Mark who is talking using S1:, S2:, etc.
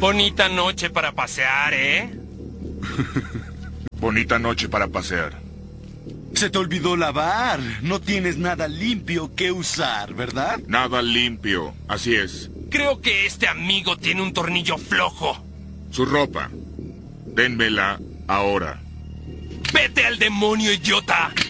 S1: Bonita noche para pasear, ¿eh?
S2: Bonita noche para pasear.
S3: Se te olvidó lavar. No tienes nada limpio que usar, ¿verdad?
S2: Nada limpio, así es.
S1: Creo que este amigo tiene un tornillo flojo.
S2: Su ropa. Dénmela ahora.
S1: ¡Vete al demonio, idiota!